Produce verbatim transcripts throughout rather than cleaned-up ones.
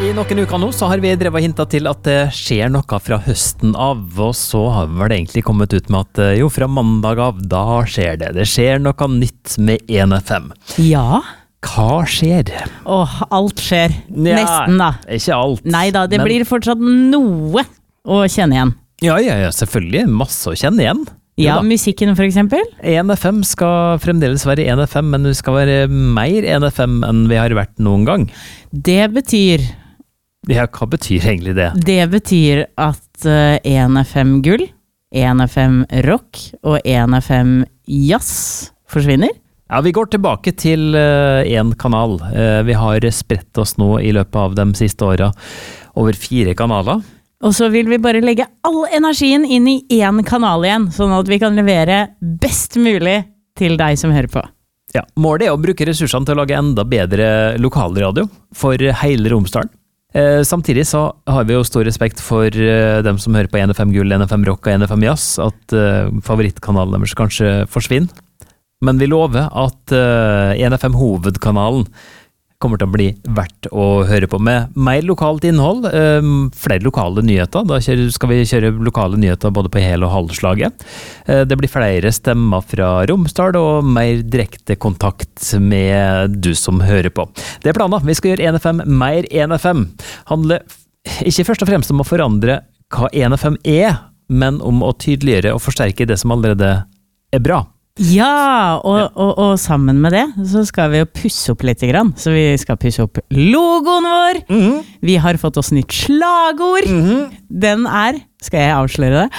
I noen uker nå så har vi drevet og hintet til at det skjer noe fra høsten av, og så har vi vel egentlig kommet ut med at jo, fra mandag av, da skjer det. Det skjer noe nytt med en F M. Ja. Hva skjer? Åh, alt skjer. Ja, Nesten da. Ikke alt. Neida, det men... blir fortsatt noe å kjenne igjen. Ja, ja, ja, selvfølgelig. Masse å kjenne igjen. Ja, musikken for eksempel. en F M skal fremdeles være en F M, men det skal være mer en F M enn vi har vært noen gang. Det betyr... Ja, hva betyr egentlig det? Det betyr at uh, en F M gull, en F M rock og en F M jazz forsvinner. Ja, vi går tilbake til uh, en kanal. Uh, vi har spredt oss nå i løpet av de siste årene over fire kanaler. Og så vil vi bare legge all energien inn i en kanal igjen, sånn at vi kan levere best mulig til deg som hører på. Ja, målet er å bruke ressursene til å lage enda bedre lokalradio for hele Romsdalen. Eh, samtidig så har vi jo stor respekt for eh, dem som hører på en F M gull, en F M rock og en F M jazz, at eh, favorittkanalen deres kanskje forsvinner. Men vi lover at eh, en F M hovedkanalen kommer til å bli verdt å høre på med mer lokalt innhold, eh, flere lokale nyheter. Da kjører, skal vi kjøre lokale nyheter både på hel- og halvslaget. Eh, det blir flere stemmer fra Romsdal og mer direkte kontakt med du som hører på. Det er planen. Vi skal gjøre en F M mer en F M. Handler ikke først og fremst om å forandre hva en F M er, men om å tydeliggjøre og forsterke det som allerede er bra. Ja, og, og, og sammen med det så skal vi jo pusse opp litt grann. Så vi skal pusse opp logoen vår. Mm-hmm. Vi har fått oss nytt slagord. Mm-hmm. Den er, skal jeg avsløre det,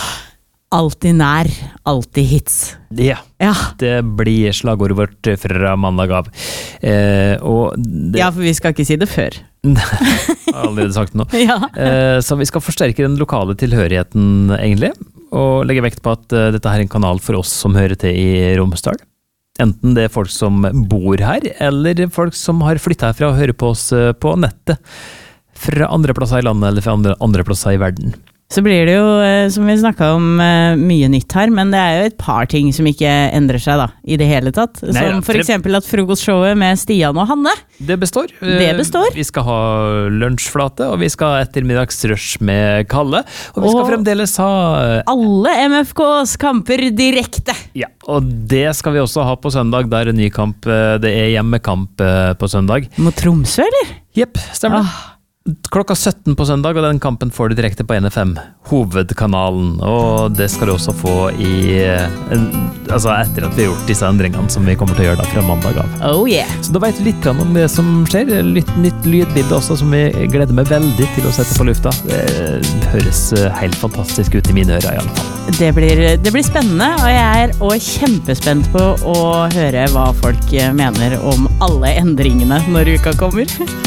alltid nær, alltid hits. Ja, ja. Det blir slagordet vårt fra mandag av. Eh, og det... Ja, for vi skal ikke si det før. Jeg har allerede sagt noe. Ja. eh, så vi skal forsterke den lokale tilhørigheten egentlig, og legge vekt på at uh, dette her er en kanal for oss som hører til i Romsdal. Enten det er folk som bor her, eller folk som har flyttet herfra og hører på oss uh, på nettet fra andre plasser i landet eller fra andre, andre plasser i verden. Så blir det jo, som vi snakket om, mye nytt her, men det er jo et par ting som ikke endrer seg da, i det hele tatt. Som Nei, ja, for eksempel at frokostshowet med Stian og Hanne. Det består. Det består. Vi skal ha lunsjflate, og vi skal ha ettermiddagsrush med Kalle. Og vi skal og fremdeles ha... alle M F K's kamper direkte. Ja, og det skal vi også ha på søndag. Der er en ny kamp. Det er hjemmekamp på søndag. Mot Tromsø, eller? Jepp, stemmer det. Ah. Klokka sytten på søndag, og den kampen får du direkte på en F M, hovedkanalen, og det skal du også få i, altså etter at vi har gjort disse endringene som vi kommer til å gjøre da fra mandag av. Oh yeah! Så da vet du litt om det som skjer, litt nytt lydbilde også som vi gleder meg veldig til å sette på lufta. Det høres helt fantastisk ut i mine ører i alle fall. Det blir, det blir spennende, og jeg er også kjempespent på å høre hva folk mener om alle endringene når uka kommer.